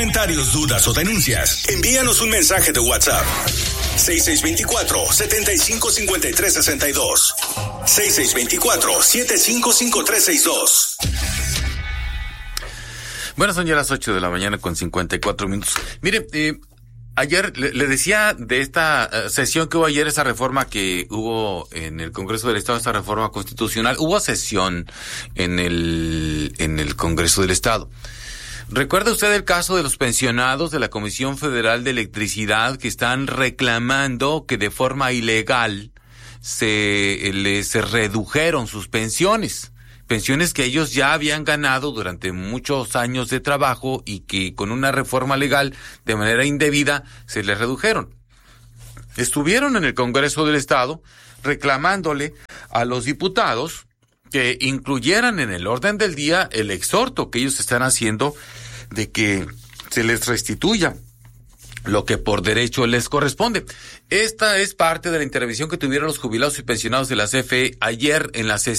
comentarios, dudas o denuncias, envíanos un mensaje de WhatsApp. 6624-755362. 6624-755362. Bueno, son ya las 8 de la mañana con 54 minutos. Mire, ayer le decía de esta sesión que hubo ayer, esa reforma que hubo en el Congreso del Estado, esta reforma constitucional. Hubo sesión en el Congreso del Estado. ¿Recuerda usted el caso de los pensionados de la Comisión Federal de Electricidad que están reclamando que de forma ilegal se redujeron sus pensiones? Pensiones que ellos ya habían ganado durante muchos años de trabajo y que con una reforma legal de manera indebida se les redujeron. Estuvieron en el Congreso del Estado reclamándole a los diputados que incluyeran en el orden del día el exhorto que ellos están haciendo de que se les restituya lo que por derecho les corresponde. Esta es parte de la intervención que tuvieron los jubilados y pensionados de la CFE ayer en la sesión